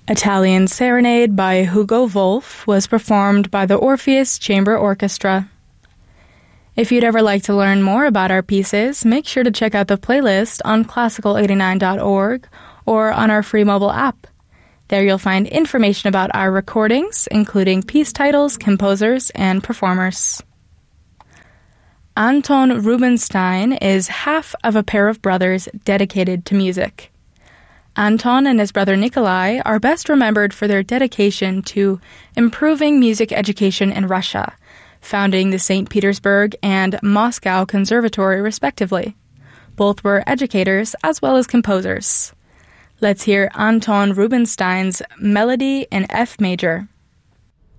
Italian Serenade by Hugo Wolf was performed by the Orpheus Chamber Orchestra. If you'd ever like to learn more about our pieces, make sure to check out the playlist on classical89.org or on our free mobile app. There you'll find information about our recordings, including piece titles, composers, and performers. Anton Rubinstein is half of a pair of brothers dedicated to music. Anton and his brother Nikolai are best remembered for their dedication to improving music education in Russia, founding the St. Petersburg and Moscow Conservatory, respectively. Both were educators as well as composers. Let's hear Anton Rubinstein's Melody in F major.